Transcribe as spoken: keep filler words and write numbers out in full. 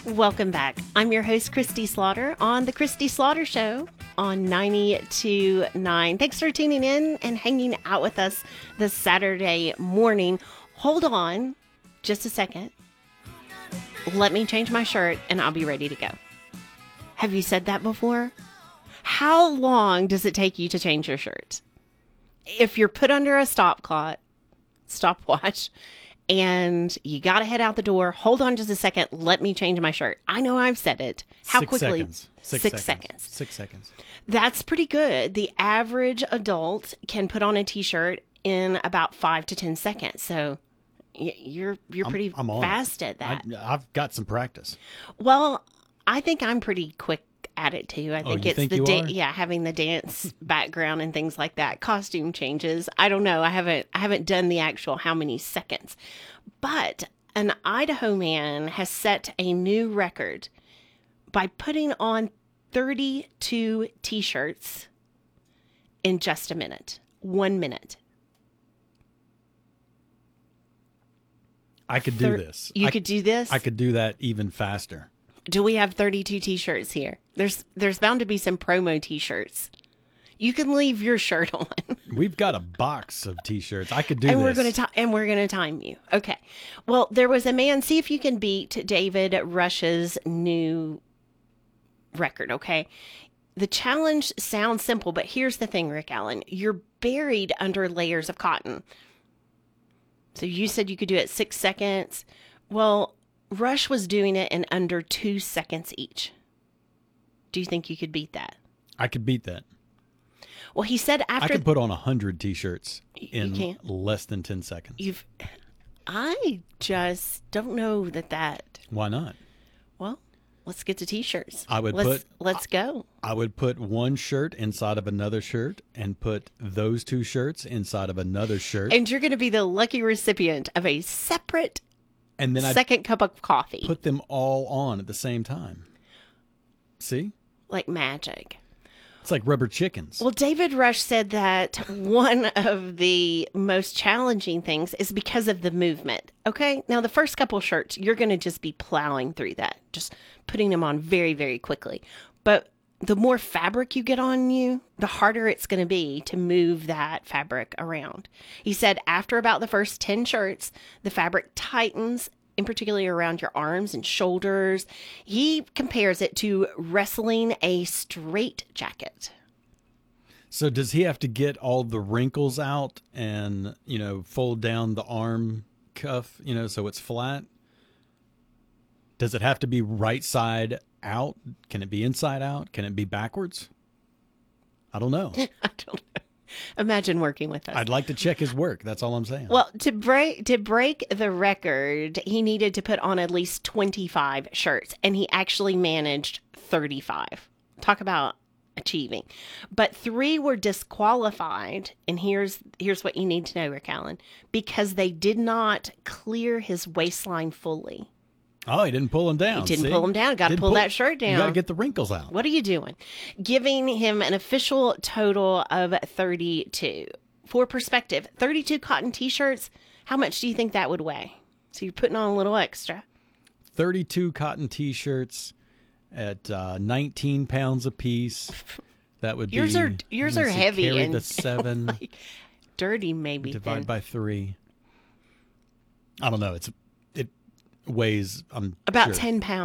Welcome back. I'm your host, Christy Slaughter, on The Christy Slaughter Show on ninety-two point nine. Thanks for tuning in and hanging out with us this Saturday morning. Hold on just a second. Let me change my shirt and I'll be ready to go. Have you said that before? How long does it take you to change your shirt? If you're put under a stop clock, stopwatch, and you got to head out the door, hold on just a second. Let me change my shirt. I know I've said it. How Six quickly? Seconds. Six, Six seconds. seconds. Six seconds. That's pretty good. The average adult can put on a t-shirt in about five to ten seconds. So y- you're you're I'm- pretty I'm on fast it. at that. I, I've got some practice. Well, I think I'm pretty quick at it too. I Oh, think you it's think the you da- are? yeah, having the dance background and things like that. Costume changes. I don't know. I haven't I haven't done the actual how many seconds. But an Idaho man has set a new record by putting on thirty-two t-shirts in just a minute. One minute. I could Thir- do this. You I, could do this? I could do that even faster. Do we have thirty-two t-shirts here? There's there's bound to be some promo t-shirts. You can leave your shirt on. We've got a box of T-shirts. I could do and this. we're going to and we're going to time you. Okay. Well, there was a man, see if you can beat David Rush's new record, okay? The challenge sounds simple, but here's the thing, Rick Allen. You're buried under layers of cotton. So you said you could do it six seconds. Well, Rush was doing it in under two seconds each. Do you think you could beat that? I could beat that. Well, he said after I could put on a hundred T-shirts in can't. less than ten seconds. you've, I just don't know that that. Why not? Well, let's get to t-shirts. I would let's, put- Let's go. I would put one shirt inside of another shirt and put those two shirts inside of another shirt. And you're going to be the lucky recipient of a separate And then I'd second cup of coffee, put them all on at the same time. See? like magic. It's like rubber chickens. Well, David Rush said that one of the most challenging things is because of the movement. Okay. Now, the first couple shirts, you're going to just be plowing through that, just putting them on very, very quickly. But the more fabric you get on you, the harder it's going to be to move that fabric around. He said after about the first ten shirts, the fabric tightens, in particularly around your arms and shoulders. He compares it to wrestling a straight jacket. So does he have to get all the wrinkles out and, you know, fold down the arm cuff, you know, so it's flat? Does it have to be right side out? Can it be inside out? Can it be backwards? I don't know. I don't know. Imagine working with us. I'd like to check his work. That's all I'm saying. Well, to break to break the record, he needed to put on at least twenty-five shirts, and he actually managed thirty-five. Talk about achieving. But three were disqualified, and here's here's what you need to know, Rick Allen, because they did not clear his waistline fully. Oh, he didn't pull him down. He didn't see? pull him down. Got to Didn't pull that shirt down. You got to get the wrinkles out. What are you doing? Giving him an official total of thirty-two. For perspective, thirty-two cotton t-shirts, how much do you think that would weigh? So you're putting on a little extra. thirty-two cotton T-shirts at uh, nineteen pounds a piece. That would Yours be... are yours let are me see, heavy carry and the seven, like, dirty maybe. divide Then. by three. I don't know. It's It weighs, I'm About sure, ten pounds.